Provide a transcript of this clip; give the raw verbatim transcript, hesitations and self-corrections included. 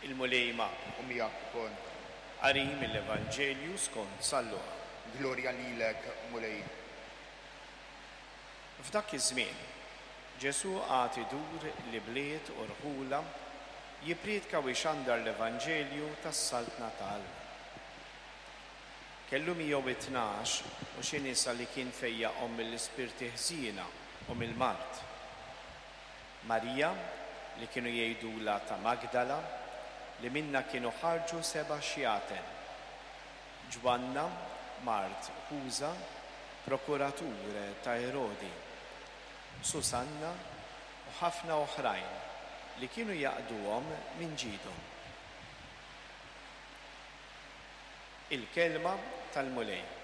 Il-mulej ma'kom. U miegħek ukoll. Qari mill-Evanġelju skont San Luqa. Glorja lilek, mulej. F'dak iż-żmien, Ġesu għad idur li bliet u rħula jippriedka u jxandar l-Evanġelju tas-Salt Natal. Kellu miegħu itnax u xi nisa li kien fejjaqhom mill-ispirti ħżiena u mill-mart. Marija li kienu jgħidula ta' Magdala li minna kienu ħarġu seba' xjaten. Ġwanna, Mart Kuża, prokuratur ta' Erodi, Susanna u ħafna oħrajn li kienu jaqduhom minn ġidhom. Il-kelma tal-mulej.